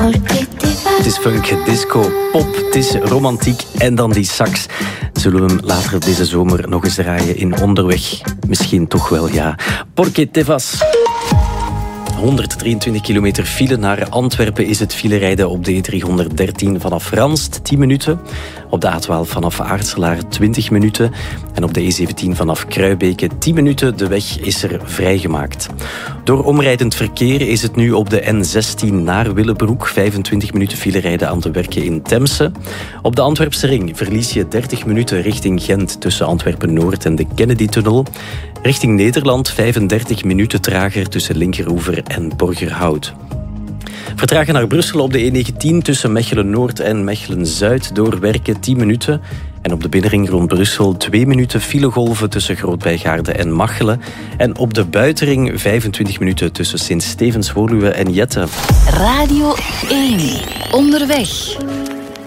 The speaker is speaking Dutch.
Het is funk, disco, pop, het is romantiek en dan die sax. Zullen we hem later deze zomer nog eens draaien in Onderweg? Misschien toch wel, ja. Porque te vas. 123 kilometer file naar Antwerpen is het filerijden op de E313 vanaf Ranst, 10 minuten. Op de A12 vanaf Aartselaar 20 minuten. En op de E17 vanaf Kruibeke 10 minuten. De weg is er vrijgemaakt. Door omrijdend verkeer is het nu op de N16 naar Willebroek 25 minuten filerijden aan te werken in Temse. Op de Antwerpse ring verlies je 30 minuten richting Gent tussen Antwerpen-Noord en de Kennedy-tunnel. Richting Nederland 35 minuten trager tussen Linkeroever en Borgerhout. Vertragen naar Brussel op de E19 tussen Mechelen-Noord en Mechelen-Zuid doorwerken 10 minuten. En op de binnenring rond Brussel 2 minuten filegolven tussen Groot-Bijgaarde en Machelen. En op de buitenring 25 minuten tussen Sint-Stevens-Woluwe en Jette. Radio 1. Onderweg.